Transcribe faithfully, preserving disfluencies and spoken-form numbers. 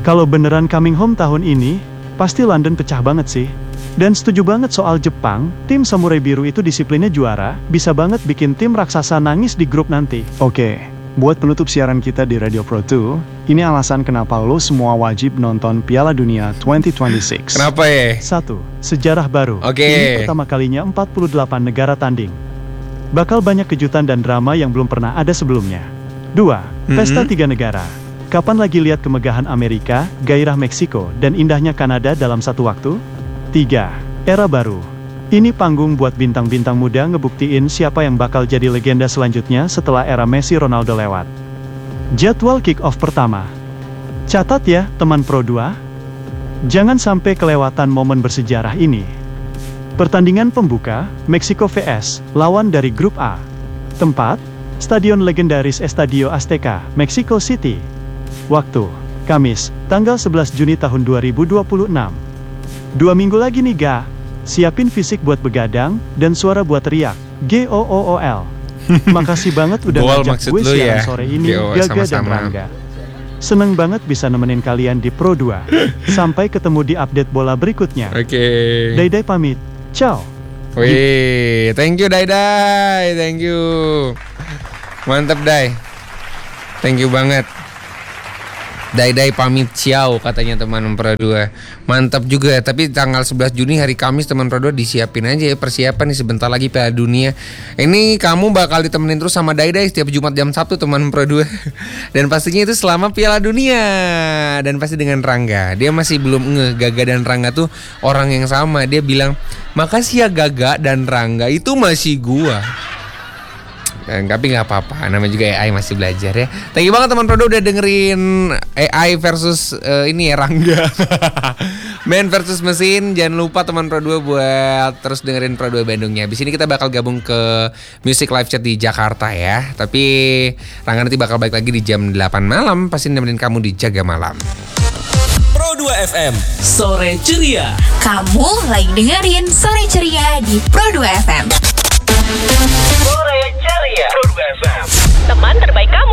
Kalau beneran coming home tahun ini, pasti London pecah banget sih. Dan setuju banget soal Jepang, tim Samurai Biru itu disiplinnya juara, bisa banget bikin tim raksasa nangis di grup nanti. Oke, buat penutup siaran kita di Radio Pro dua, ini alasan kenapa lo semua wajib nonton Piala Dunia dua ribu dua puluh enam. Kenapa ya? Satu, sejarah baru. Oke. Ini pertama kalinya empat puluh delapan negara tanding. Bakal banyak kejutan dan drama yang belum pernah ada sebelumnya. Dua, pesta Mhm. tiga negara. Kapan lagi lihat kemegahan Amerika, gairah Meksiko, dan indahnya Kanada dalam satu waktu? Tiga, era baru. Ini panggung buat bintang-bintang muda ngebuktiin siapa yang bakal jadi legenda selanjutnya setelah era Messi Ronaldo lewat. Jadwal kick-off pertama. Catat ya, teman Pro dua. Jangan sampai kelewatan momen bersejarah ini. Pertandingan pembuka, Meksiko vs lawan dari grup A. Tempat, Stadion legendaris Estadio Azteca, Mexico City. Waktu, Kamis, tanggal sebelas Juni tahun dua ribu dua puluh enam. Dua minggu lagi nih ga. Siapin fisik buat begadang, dan suara buat teriak. G O O O L. Makasih banget udah Goal ngajak maksud gue lu siaran ya? sore ini, G O O, Gaga dan sama-sama. Rangga. Seneng banget bisa nemenin kalian di Pro dua. Sampai ketemu di update bola berikutnya. Oke. Daidai pamit. Ciao. Wih, thank you Dai Dai, thank you. Mantap Dai. Thank you banget. Dai Dai pamit ciao katanya teman Pro dua. Mantap juga, tapi tanggal sebelas Juni hari Kamis teman Pro dua disiapin aja ya persiapan nih sebentar lagi Piala Dunia. Ini kamu bakal ditemenin terus sama Dai Dai setiap Jumat jam satu teman Pro dua. Dan pastinya itu selama Piala Dunia. Dan pasti dengan Rangga. Dia masih belum ngeh Gaga dan Rangga tuh orang yang sama. Dia bilang, "Makasih ya Gaga dan Rangga, itu masih gua." Dan, tapi nggak apa-apa, namanya juga A I masih belajar ya. Thank you banget teman Prodo udah dengerin A I versus uh, ini ya Rangga. Man versus mesin. Jangan lupa teman Pro dua buat terus dengerin Pro dua Bandungnya. Abis ini kita bakal gabung ke Music Live Chat di Jakarta ya. Tapi Rangga nanti bakal balik lagi di jam delapan malam. Pasti nemenin kamu di Jaga Malam. Pro dua F M, Sore Ceria. Kamu lagi dengerin Sore Ceria di Pro dua F M. Sore Ceria. Pro dua F M. Teman terbaik kamu.